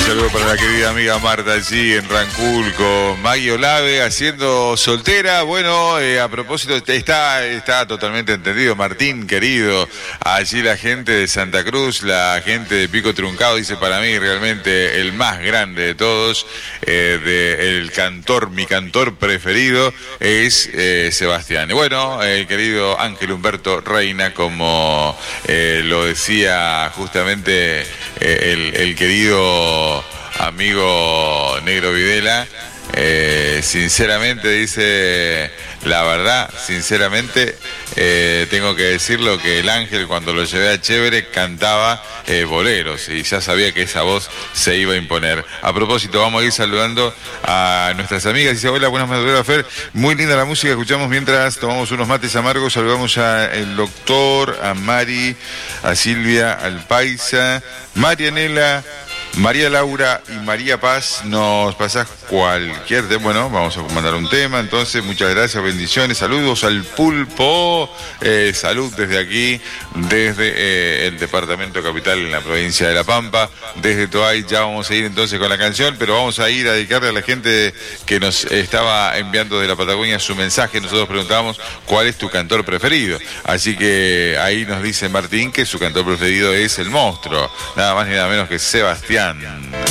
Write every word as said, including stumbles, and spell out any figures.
saludo para la querida amiga Marta allí en Ranculco. Maggie Olave haciendo soltera. Bueno, eh, a propósito, está, está totalmente entendido. Martín, querido, allí la gente de Santa Cruz, la gente de Pico Truncado, dice para mí realmente el más grande de todos, eh, de, el cantor, mi cantor preferido es eh, Sebastián. Y bueno, el querido Ángel Humberto Reina, como eh, lo decía justamente eh, el, el querido amigo Negro Videla, eh, sinceramente dice, la verdad, sinceramente eh, tengo que decir lo que el Ángel cuando lo llevé a Chévere cantaba eh, boleros y ya sabía que esa voz se iba a imponer. A propósito, vamos a ir saludando a nuestras amigas. Dice, hola, buenas madrugadas, Fer. Muy linda la música, escuchamos mientras tomamos unos mates amargos. Saludamos al doctor, a Mari, a Silvia, al Paisa, Marianela, María Laura y María Paz. Nos pasás cualquier tema. Bueno, vamos a mandar un tema. Entonces, muchas gracias, bendiciones, saludos al Pulpo. Eh, salud desde aquí, desde eh, el departamento capital en la provincia de La Pampa. Desde Toay ya vamos a ir entonces con la canción, pero vamos a ir a dedicarle a la gente que nos estaba enviando de la Patagonia su mensaje. Nosotros preguntábamos cuál es tu cantor preferido. Así que ahí nos dice Martín que su cantor preferido es El Monstruo. Nada más ni nada menos que Sebastián.